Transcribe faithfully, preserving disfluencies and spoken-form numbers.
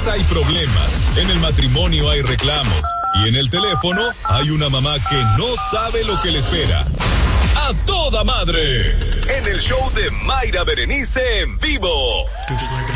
casa hay problemas, en el matrimonio hay reclamos y en el teléfono hay una mamá que no sabe lo que le espera. ¡A toda madre! En el show de Mayra Berenice en vivo.